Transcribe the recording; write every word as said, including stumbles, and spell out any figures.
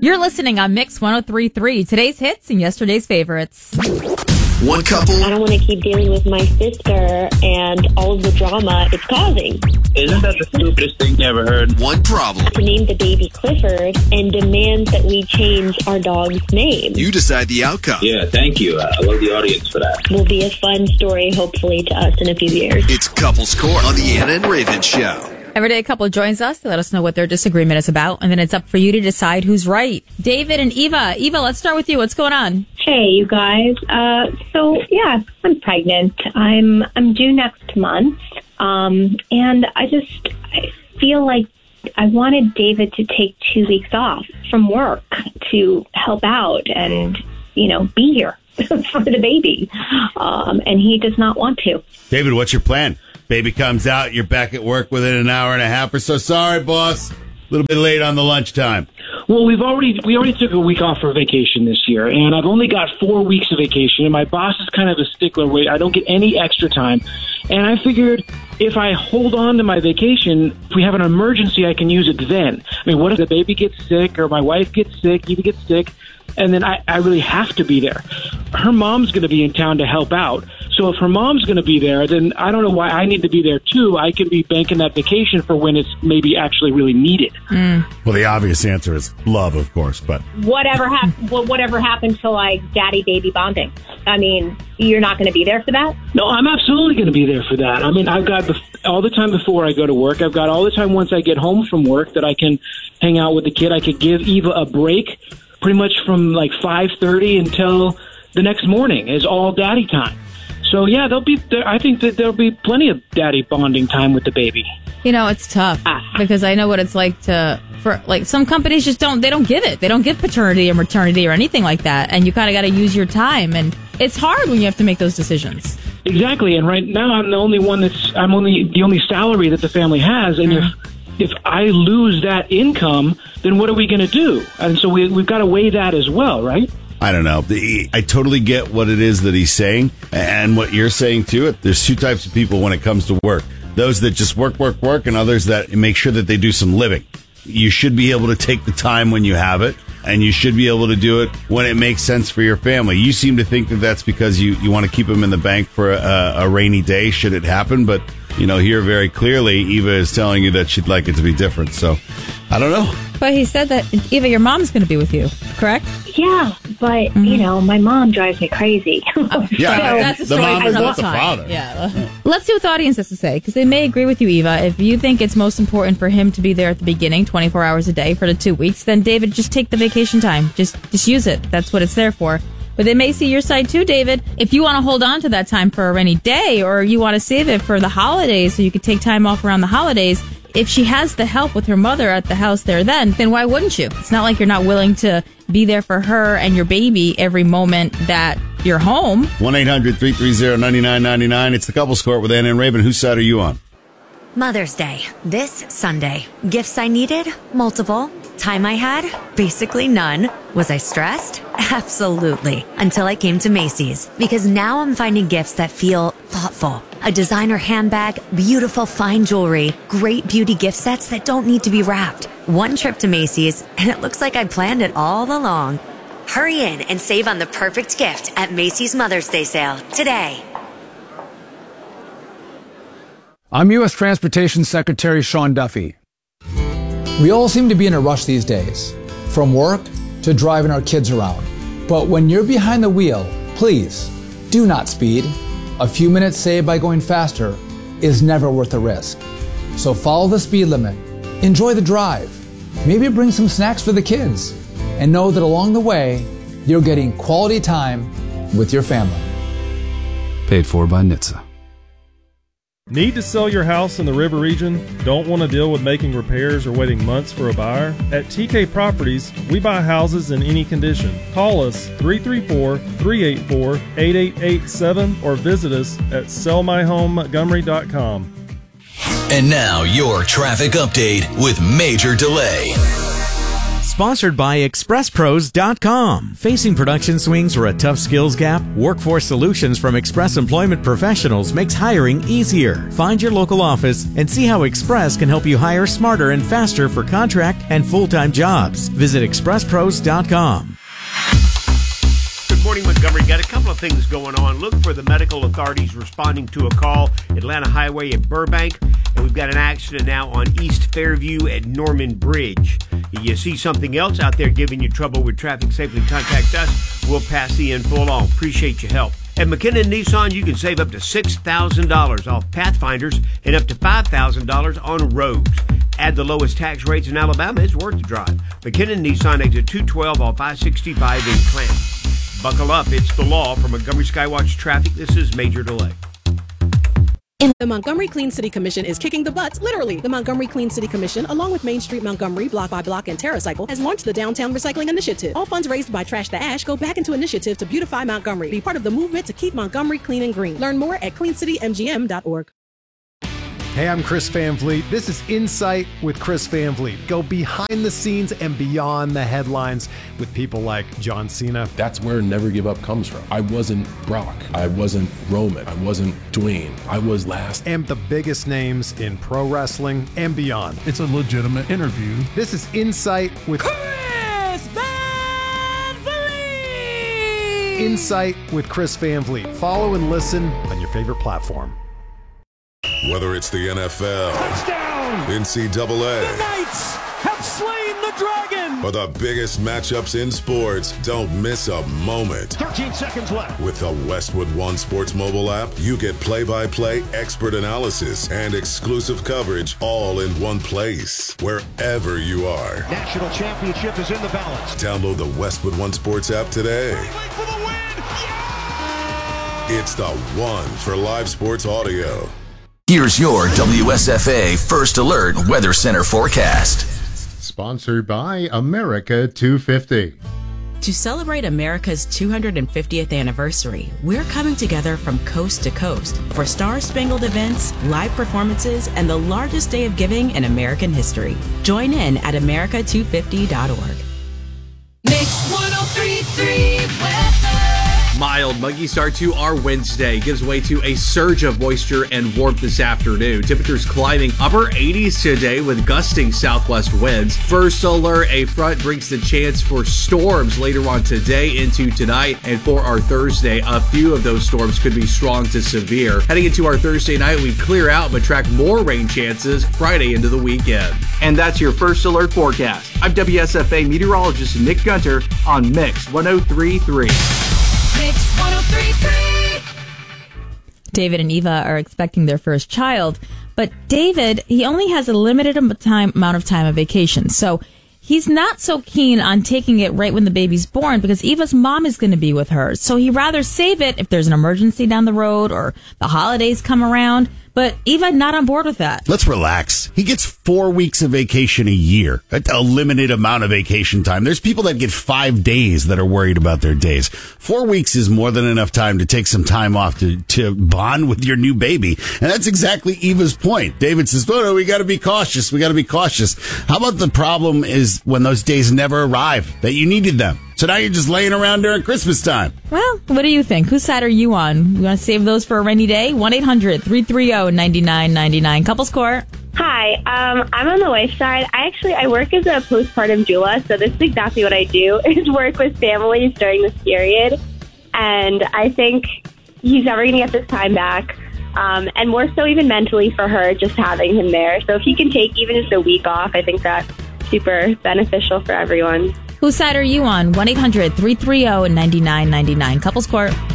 You're listening on Mix one oh three point three, today's hits and yesterday's favorites. One couple. I don't want to keep dealing with my sister and all of the drama it's causing. Isn't that the stupidest thing you ever heard? One problem. To name the baby Clifford and demands that we change our dog's name. You decide the outcome. Yeah, thank you. Uh, I love the audience for that. Will be a fun story, hopefully, to us in a few years. It's Couples Court on the Anna and Raven Show. Every day a couple joins us to let us know what their disagreement is about, and then it's up for you to decide who's right. David and Eva. Eva, let's start with you. What's going on? Hey, you guys. Uh, so, yeah, I'm pregnant. I'm I'm due next month. Um, and I just I feel like I wanted David to take two weeks off from work to help out and, you know, be here for the baby. Um, and he does not want to. David, what's your plan? Baby comes out, you're back at work within an hour and a half or so. Sorry, boss. A little bit late on the lunchtime. Well, we've already we already took a week off for vacation this year, and I've only got four weeks of vacation, and my boss is kind of a stickler. Wait, I don't get any extra time. And I figured if I hold on to my vacation, if we have an emergency, I can use it then. I mean, what if the baby gets sick or my wife gets sick, Eva gets sick, and then I, I really have to be there. Her mom's going to be in town to help out. So if her mom's going to be there, then I don't know why I need to be there too. I can be banking that vacation for when it's maybe actually really needed. Mm. Well, the obvious answer is love, of course, but Whatever, hap- whatever happened to, like, daddy-baby bonding? I mean, you're not going to be there for that? No, I'm absolutely going to be there for that. I mean, I've got bef- all the time before I go to work. I've got all the time once I get home from work that I can hang out with the kid. I could give Eva a break pretty much from like five thirty until the next morning is all daddy time. So, yeah, there'll be. There, I think that there'll be plenty of daddy bonding time with the baby. You know, it's tough because I know what it's like to, for like some companies just don't, they don't give it. They don't give paternity or maternity or anything like that. And you kind of got to use your time. And it's hard when you have to make those decisions. Exactly. And right now I'm the only one that's, I'm only the only salary that the family has. And mm. if, if I lose that income, then what are we going to do? And so we, we've got to weigh that as well, right? I don't know. The, I totally get what it is that he's saying and what you're saying too. There's two types of people when it comes to work. Those that just work, work, work, and others that make sure that they do some living. You should be able to take the time when you have it, and you should be able to do it when it makes sense for your family. You seem to think that that's because you, you want to keep them in the bank for a, a rainy day should it happen, but, you know, here very clearly, Eva is telling you that she'd like it to be different, so I don't know. But he said that, Eva, your mom's going to be with you, correct? Yeah, but, mm-hmm. you know, my mom drives me crazy. Oh, yeah, so that's a the story mom for is another not the time. father. Yeah. Let's see what the audience has to say, because they may agree with you, Eva. If you think it's most important for him to be there at the beginning, twenty-four hours a day for the two weeks, then, David, just take the vacation time. Just, just use it. That's what it's there for. But they may see your side too, David. If you want to hold on to that time for a rainy day, or you want to save it for the holidays so you could take time off around the holidays, if she has the help with her mother at the house there then, then why wouldn't you? It's not like you're not willing to be there for her and your baby every moment that you're home. one eight hundred three three zero nine nine nine nine. It's the Couples Court with Anna and Raven. Whose side are you on? Mother's Day, this Sunday. Gifts I needed? Multiple. Time I had? Basically none. Was I stressed? Absolutely. Until I came to Macy's. Because now I'm finding gifts that feel thoughtful. A designer handbag, beautiful fine jewelry, great beauty gift sets that don't need to be wrapped. One trip to Macy's, and it looks like I planned it all along. Hurry in and save on the perfect gift at Macy's Mother's Day sale today. I'm U S Transportation Secretary Sean Duffy. We all seem to be in a rush these days, from work to driving our kids around. But when you're behind the wheel, please do not speed. A few minutes saved by going faster is never worth the risk. So follow the speed limit, enjoy the drive, maybe bring some snacks for the kids, and know that along the way, you're getting quality time with your family. Paid for by N H T S A. Need to sell your house in the River Region? Don't want to deal with making repairs or waiting months for a buyer? At T K Properties, we buy houses in any condition. Call us three three four, three eight four, eight eight eight seven or visit us at sell my home montgomery dot com. And now your traffic update with Major Delay. Sponsored by Express Pros dot com. Facing production swings or a tough skills gap? Workforce Solutions from Express Employment Professionals makes hiring easier. Find your local office and see how Express can help you hire smarter and faster for contract and full-time jobs. Visit Express Pros dot com. Good morning, Montgomery. Got a couple of things going on. Look for the medical authorities responding to a call, Atlanta Highway at Burbank. And we've got an accident now on East Fairview at Norman Bridge. If you see something else out there giving you trouble with traffic, safely contact us. We'll pass the info along. Appreciate your help. At McKinnon Nissan, you can save up to six thousand dollars off Pathfinders and up to five thousand dollars on Rogues. Add the lowest tax rates in Alabama, it's worth the drive. McKinnon Nissan, exit two twelve off I sixty-five in Clanton. Buckle up, it's the law. For Montgomery Skywatch Traffic, this is Major Delay. The Montgomery Clean City Commission is kicking the butts, literally. The Montgomery Clean City Commission, along with Main Street Montgomery, Block by Block, and TerraCycle, has launched the Downtown Recycling Initiative. All funds raised by Trash the Ash go back into initiative to beautify Montgomery. Be part of the movement to keep Montgomery clean and green. Learn more at clean city m g m dot org. Hey, I'm Chris Van Vliet. This is Insight with Chris Van Vliet. Go behind the scenes and beyond the headlines with people like John Cena. That's where Never Give Up comes from. I wasn't Brock. I wasn't Roman. I wasn't Dwayne. I was last. And the biggest names in pro wrestling and beyond. It's a legitimate interview. This is Insight with Chris Van Vliet. Insight with Chris Van Vliet. Follow and listen on your favorite platform. Whether it's the N F L, touchdown, N C double A, the Knights have slain the dragon, or the biggest matchups in sports, don't miss a moment. thirteen seconds left. With the Westwood One Sports mobile app, you get play-by-play, expert analysis, and exclusive coverage all in one place, wherever you are. National championship is in the balance. Download the Westwood One Sports app today. For the win. Yeah! It's the one for live sports audio. Here's your W S F A First Alert Weather Center forecast. Sponsored by America two fifty. To celebrate America's two hundred fiftieth anniversary, we're coming together from coast to coast for star-spangled events, live performances, and the largest day of giving in American history. Join in at america two fifty dot org. Mix one oh three point three weather. Mild, muggy start to our Wednesday gives way to a surge of moisture and warmth this afternoon. Temperatures climbing upper eighties today with gusting southwest winds. First alert, a front brings the chance for storms later on today into tonight. And for our Thursday, a few of those storms could be strong to severe. Heading into our Thursday night, we clear out but track more rain chances Friday into the weekend. And that's your First Alert forecast. I'm W S F A meteorologist Nick Gunter on Mix one oh three point three. Mix one oh three point three. David and Eva are expecting their first child, but David, he only has a limited time, amount of time of vacation. So he's not so keen on taking it right when the baby's born because Eva's mom is going to be with her. So he'd rather save it if there's an emergency down the road or the holidays come around. But Eva not on board with that. Let's relax. He gets four weeks of vacation a year, a limited amount of vacation time. There's people that get five days that are worried about their days. Four weeks is more than enough time to take some time off to, to bond with your new baby. And that's exactly Eva's point. David says, oh, no, we got to be cautious. We got to be cautious. How about the problem is when those days never arrive, that you needed them? So now you're just laying around during Christmas time. Well, what do you think? Whose side are you on? You want to save those for a rainy day? one eight hundred three three zero nine nine nine nine. Couples Court. Hi, um, I'm on the wife's side. I actually, I work as a postpartum doula, so this is exactly what I do, is work with families during this period. And I think he's never going to get this time back. Um, and more so even mentally for her, just having him there. So if he can take even just a week off, I think that's super beneficial for everyone. Whose side are you on? one eight hundred three three zero nine nine nine nine. Couples Court.